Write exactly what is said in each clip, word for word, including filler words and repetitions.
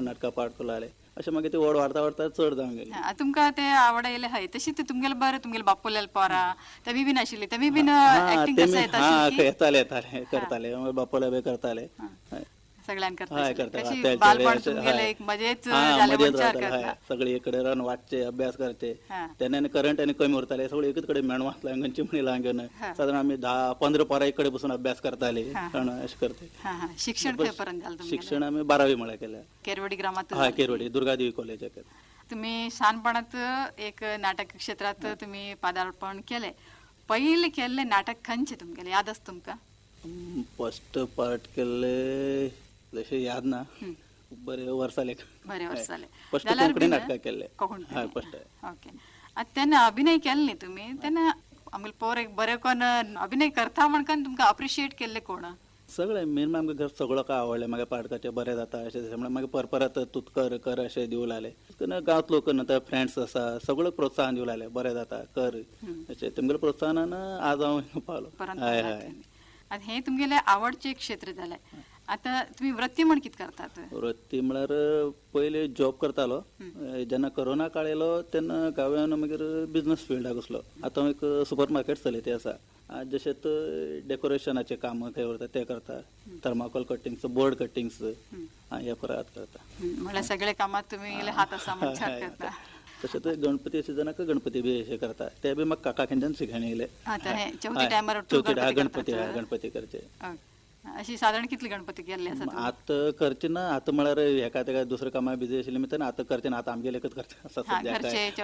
नाटकां पार्ट केले अशें मागीर ते व्हड वाडता वाडता चड जावंक गेलें. हा, तुमकां ते आवडले हय तशी ते तुमगेले बरें तुमगेले बापोल्याल पोरा तेमी बीन आशिल्ली तेमी बीन ऍक्टिंग करता येता हा आशिल्ली की? येताले येताले करताले बापोले बी करताले. सगळ्यांक करता हय आशिल्ली. करता कशी तेंचे बालपण कडेन तुमगेले हय. एक मजेत हा, जाले मजेत मनशार रावताले, करता. हय. सगळे एक कडेन रावन वाचचे अभ्यास करचे हा. तेन्ना करंट आनी कमी उरताले सगळे एकच कडेन मेळून वाचला गंची म्हणी ल्हान घेवन सादारण आमी धा पंदरा पोरां एक कडेन बसून अभ्यास करताले कळ्ळें अशें करते. हा हा शिक्षण खंय पर्यंत जालें तुमगेलें? शिक्षण आमी बारावी म्हळ्यार केलें. केरवडी ग्रामांत हय केरवडी दुर्गादेवी कॉलेजाक. तुम्ही शानपणात एक नाटक क्षेत्रात तुम्ही पदार्पण केले. पहिले केल्ले नाटक खंयचे तुमगेले याद आसा तुमकां? फर्स्ट पार्ट केल्ले तशें याद ना बरे वर्स जाले. बरे वर्स जाले. फर्स्ट कोंकणी नाटकां केल्ले. कोंकणी हय फर्स्ट. ओके. आतां तेन्ना अभिनय केलो न्ही तुमी तेन्ना आमगे पोर एक बरें कोण अभिनय करता म्हणून तुमकां अप्रिशिएट केल्ले कोण? सगळे मेन म्हाका घर सगळो काय आवडले म्हाका पार्ट करचे बरें जाता अशें तशें म्हणून मागीर पर परत तूं कर कर अशें दिवूं लागले. गांवांत लोक आतां फ्रेंड्स आसा सगळो प्रोत्साहन दिवूं लागले बरें जाता कर अशें तुमगेले प्रोत्साहनान आज हांव पावलो. हय हय. आतां हें तुमगेलें आवडचें क्षेत्र जालें. आतां तुमी वृत्ती म्हण कितें करतात? वृत्ती म्हळ्यार पयलीं जॉब करतालो जेन्ना कोरोना काळ येयलो तेन्ना गांवांत मागीर बिजनस फिल्डाक घुसलो. आतां एक सुपर मार्केट चलयता आसा जशें डेकोरेशनाचे काम ते उरता ते करता थर्माकोल कटिंग्स बोर्ड कटिंग्स हे परत करता. म्हळ्यार सगळे कामात तुमी हात आसा मनशाक करता. तशेंच गणपती सिजनाक गणपती बी अशें करता ते बी म्हाका काका कडच्यान शिकण येयले. चवथी टायमार चवथी गणपती गणपती करचे. अशी साधारण कितले गणपती केल्ले आसा? आतां करचे ना आतां म्हळ्यार हेका तेका दुसऱ्या कामां बिजी आशिल्ले मितर आतां करचे ना आतां आमगेले एकच करता आसा सद्याक.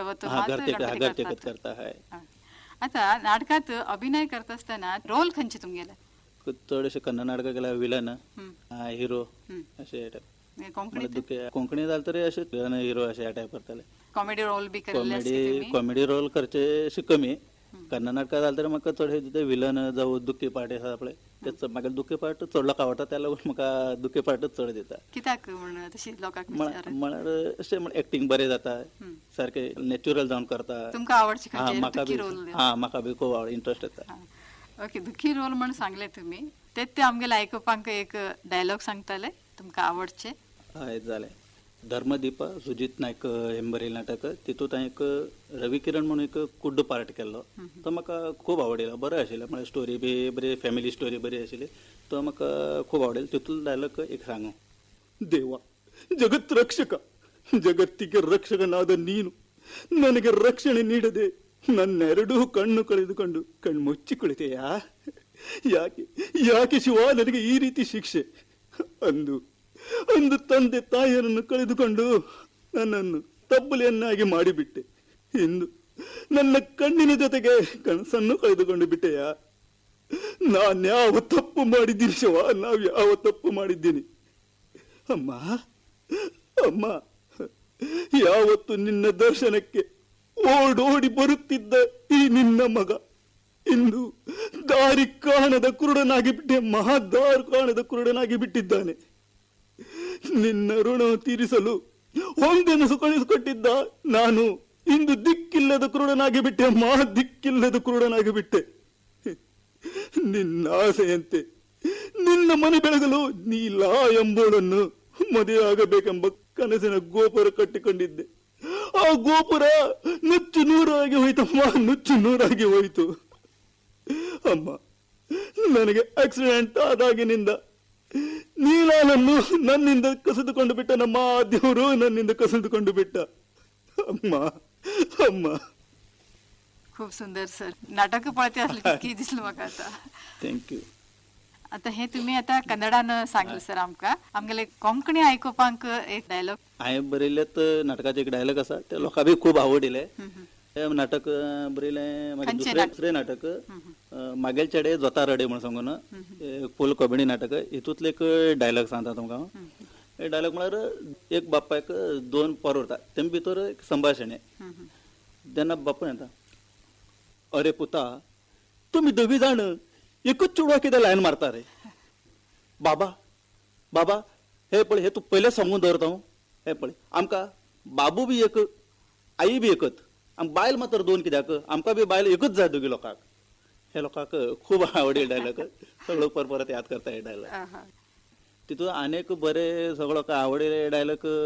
घरचे घरचे एकच करता. हय. आता नाटकात अभिनय करता आसतना रोल खंयचे तुमगेले? चड अशें कन्नड नाटकां केल्यार विलन हिरो अशें टायप. कोंकणी जाल्यार तरी अशें हिरो अशें ह्या टायप करताले. कॉमेडी रोल बी कॉमेडी कॉमेडी रोल करचे अशें कमी. कन्नड नाटकां जाल्यार तर म्हाका चडशे विलन जावं दुख्खी पार्ट आसा पळय तेच म्हाका दुख्खी पार्ट चड लोकांक आवडटा त्या लागून म्हाका दुख्खी पार्टूच चड दिता. कित्याक म्हण तशी लोकांक म्हळ्यार अशें एक्टिंग बरें जाता सारकें नॅच्युरल जावन करता. तुमकां आवडचे म्हाका बी हा म्हाका बी खूब आवड इंट्रस्ट येता. ओके. दुख्खी रोल म्हण सांगले तुमी तेच ते आमगेले आयकुपाक एक डायलॉग सांगताले तुमकां आवडचे? हय जालें. धर्मदीपा सुजीत नायक हें बरयलें नाटक तितूंत हांवें एक रवी किरण म्हणून एक कुड्ड पार्ट केल्लो तो म्हाका खूब आवडिल्लो. बरें आशिल्लें म्हळ्यार स्टोरी बी बरी फॅमिली स्टोरी बरी आशिल्ली तो म्हाका खूब आवडिल्लो. तितूंतलो डायलॉग एक सांगू. ದೇವ ಜಗತ್ ರಕ್ಷಕ ಜಗತ್ತಿಗೆ ರಕ್ಷಕನಾದ ನೀನು ನನಗೆ ರಕ್ಷಣೆ ನೀಡದೆ ನನ್ನೆರಡೂ ಕಣ್ಣು ಕಳೆದುಕೊಂಡು ಕಣ್ಮುಚ್ಚಿ ಕುಳಿತೆಯಾ? ಯಾಕೆ ಯಾಕೆ ಶಿವ ನನಗೆ ಈ ರೀತಿ ಶಿಕ್ಷೆ? ಅಂದು ಅಂದು ತಂದೆ ತಾಯಿಯನ್ನು ಕಳೆದುಕೊಂಡು ನನ್ನನ್ನು ತಬ್ಬಲಿಯನ್ನಾಗಿ ಮಾಡಿಬಿಟ್ಟೆ. ಇಂದು ನನ್ನ ಕಣ್ಣಿನ ಜೊತೆಗೆ ಕನಸನ್ನು ಕಳೆದುಕೊಂಡು ಬಿಟ್ಟೆಯಾ? ನಾನ್ಯಾವ ತಪ್ಪು ಮಾಡಿದ್ದೀನಿ ಶಿವ? ನಾವು ಯಾವ ತಪ್ಪು ಮಾಡಿದ್ದೀನಿ? ಅಮ್ಮ ಅಮ್ಮ ಯಾವತ್ತು ನಿನ್ನ ದರ್ಶನಕ್ಕೆ ಓಡೋಡಿ ಬರುತ್ತಿದ್ದ ಈ ನಿನ್ನ ಮಗ ಇಂದು ದಾರಿ ಕಾಣದ ಕುರುಡನಾಗಿ ಬಿಟ್ಟೆ. ಮಹಾದಾರಿ ಕಾಣದ ಕುರುಡನಾಗಿ ಬಿಟ್ಟಿದ್ದಾನೆ. ನಿನ್ನ ಋಣ ತೀರಿಸಲು ಹೊಂಗನಸು ಕಳಿಸಿಕೊಟ್ಟಿದ್ದ ನಾನು ಇಂದು ದಿಕ್ಕಿಲ್ಲದ ಕುರುಡನಾಗಿ ಬಿಟ್ಟೆ. ಮಹಾ ದಿಕ್ಕಿಲ್ಲದ ಕುರುಡನಾಗಿ ಬಿಟ್ಟೆ. ನಿನ್ನ ಆಸೆಯಂತೆ ನಿನ್ನ ಮನೆ ಬೆಳಗಲು ನೀಲಾ ಎಂಬುದನ್ನು ಮದುವೆಯಾಗಬೇಕೆಂಬ ಕನಸಿನ ಗೋಪುರ ಕಟ್ಟಿಕೊಂಡಿದ್ದೆ. ಆ ಗೋಪುರ ನುಚ್ಚು ನೂರಾಗಿ ಹೋಯ್ತಮ್ಮ, ನುಚ್ಚು ನೂರಾಗಿ ಹೋಯ್ತು. ಅಮ್ಮ ನನಗೆ ಆಕ್ಸಿಡೆಂಟ್ ಆದಾಗಿನಿಂದ ನೀಲಾನನ್ನು ನನ್ನಿಂದ ಕಸಿದುಕೊಂಡು ಬಿಟ್ಟ. ನಮ್ಮ ದೇವರು ನನ್ನಿಂದ ಕಸಿದುಕೊಂಡು ಬಿಟ್ಟ. ಅಮ್ಮ अम्मा. खूप सुंदर सर. नाटक पळते असले की दिसलं म्हाका आता. थँक्यू. आता हे तुम्ही आता कन्नडान सांगले सर आमका आमगेले कोंकणी आयकुपाक एक डायलॉग हांवें बरयलेत नाटकाचे एक डायलॉग आसा ते लोकांक बी खूब आवडिल्ले. हे नाटक बरयलें मागीर दुसरें दुसरें नाटक मागेल चेडे जोता रडे म्हणून सांगून फूल कॉमेडी नाटक हितूंतले एक डायलॉग सांगता तुमकां. हे डायलॉग म्हळ्यार एक बापायक दोन पोर उरता तेम भितर एक संभाशण जेन्ना बापूय येता, अरे पुता तुमी दोगी जाण एकूच चेडवा कितें लायन मारता रे? बाबा बाबा हे पळय हे तूं पयलें सांगून दवरता. हे पळय आमकां बाबू बी एक आई बी एकच आनी बायल मात्र दोन कित्याक? आमकां बी बायल एकूच जाय दोगी लोकांक. हे लोकांक खूब आवडील डायलॉग. सगळो परत परत याद करता हे डायलॉग. तितून आनीक बरे सगळो आवडिल्ले डायलॉग